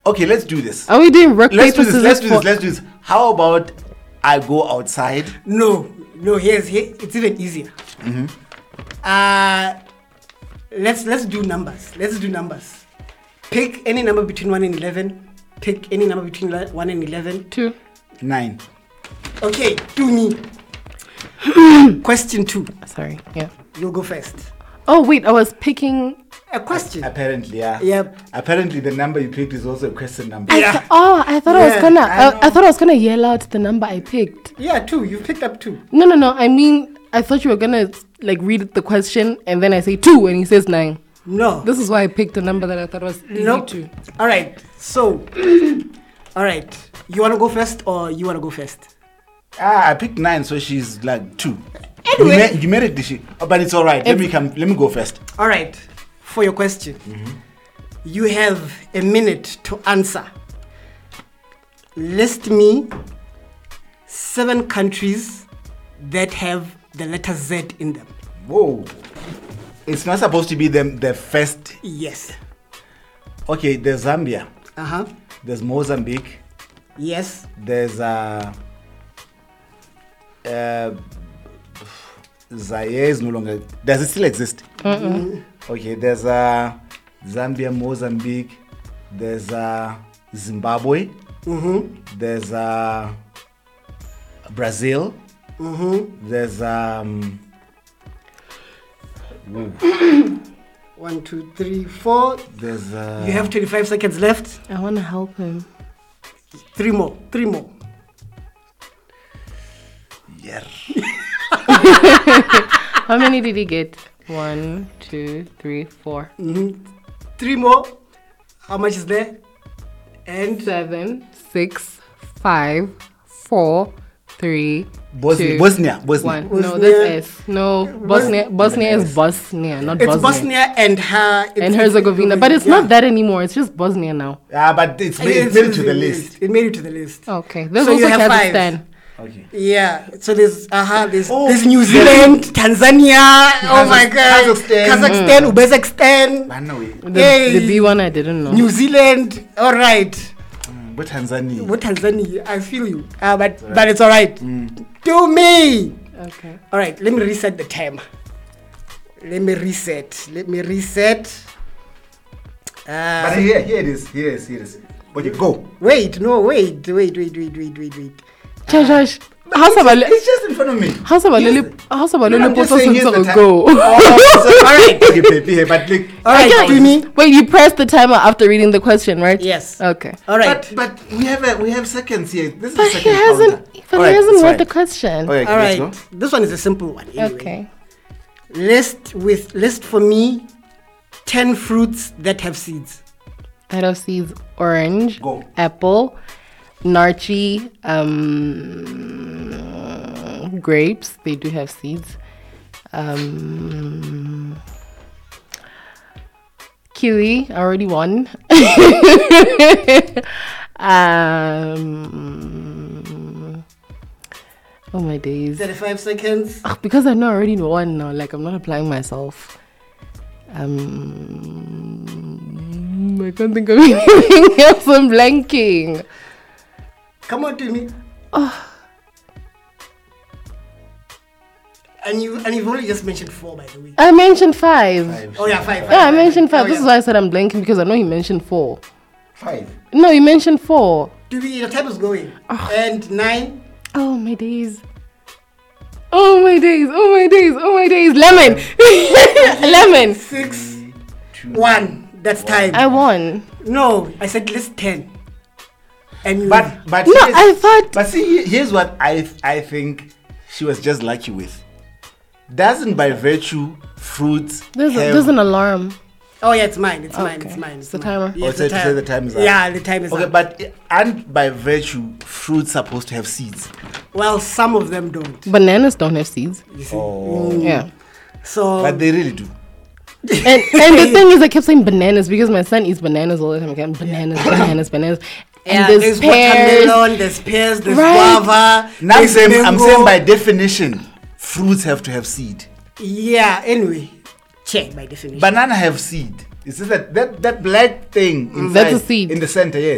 Okay, let's do this. Are we doing rock, Let's paper, do this. scissors? Let's do this. How about I go outside? No. Here, it's even easier. Let's do numbers. Pick any number between 1 and 11. Pick any number between 1 and 11. 2. 9. Okay, do me. Question 2. Sorry. Yeah. You'll go first. Oh wait, I was picking. A question. Apparently, yeah. Yep. Apparently, the number you picked is also a question number. Yeah. I thought I was Yeah, gonna. I know. I thought I was gonna yell out the number I picked. Yeah, 2. You picked up 2. No. I mean, I thought you were gonna like read the question and then I say 2 and he says 9. No. This is why I picked a number that I thought was easy Nope. to. All right. So, all right. You want to go first or you want to go first? I picked 9, so she's like 2. Anyway. You made it, did she? Oh, but it's all right. Let me go first. All right. For your question, you have a minute to answer. List me 7 countries that have the letter Z in them. Whoa. It's not supposed to be the first. Yes. Okay, there's Zambia. There's Mozambique. Yes. There's Zaire is no longer. Does it still exist? Okay, there's Zambia, Mozambique. There's Zimbabwe. There's Brazil. There's 1, 2, 3, 4. there's You have 25 seconds left. I want to help him. 3 more. yeah. How many did he get? 1, 2, 3, 4. 3 more. How much is there? And 7, 6, 5, 4, 3, Bosnia. 2, Bosnia. 1. No, Bosnia. that's S. No, Bosnia is Bosnia, not it's Bosnia. Bosnia and And Herzegovina, but it's not that anymore. It's just Bosnia now. Yeah, but it made it to the list. It made it to the list. Okay, there's So also you have 5. Kazakhstan. Okay. Yeah. So there's there's New Zealand, Tanzania. Oh my God. Kazakhstan. Uzbekistan. Manaway. The B one I didn't know. New Zealand. All right. But Tanzania. What Tanzania? I feel you. But it's all right. Do me. Okay. All right. Let me reset the timer. Let me reset. But here it is. Okay, go. Wait. Josh, how's about It's just in front of me. how's about I'm just saying, here's the go? All right. Okay, baby, here, but like, All right. Okay. Do me. Wait, you pressed the timer after reading the question, right? Yes. Okay. All right. but we have seconds here. This is But the he second hasn't. counter. But All he right, hasn't it's read fine. the question. Okay, All let's right. go. This one is a simple one. Anyway. Okay. List for me 10 fruits that have seeds. That of seeds: orange, Go. apple, narchi, grapes. They do have seeds. Kiwi. I already won. Oh my days. 35 seconds. Because I know I already won now. Like, I'm not applying myself. I can't think of anything else. I'm blanking. Come on to me. And you've only just mentioned 4, by the way. I mentioned 5. Oh yeah, 5. Yeah, I mentioned 5. Oh, This is yeah. why I said I'm blanking, because I know he mentioned 4. 5. No, he mentioned 4. To be, your time is going. And 9. Oh my days. Oh my days. Oh my days. Oh my days. Lemon. Lemon. 6. 1. That's time. I won. No, I said list 10. And you. But No, here's- I thought. But see, here's what I think she was just lucky with. Doesn't by virtue fruits There's an alarm. Oh yeah, it's mine. It's mine. Okay. It's mine. It's the timer. Yeah, Oh, it's so to say the time is up. Yeah, the time is Okay, up. but and by virtue, fruits supposed to have seeds. Well, some of them don't. Bananas don't have seeds. You see? Oh, Yeah. So. but they really do. And the thing is, I kept saying bananas because my son eats bananas all the time. I kept bananas. yeah, And there's pears. watermelon, there's pears, there's Right. guava. Now I'm there's saying mango. by definition, fruits have to have seed. Yeah. Anyway, check by definition. Banana have seed. It's just that black thing inside That's a seed. in the center, yes.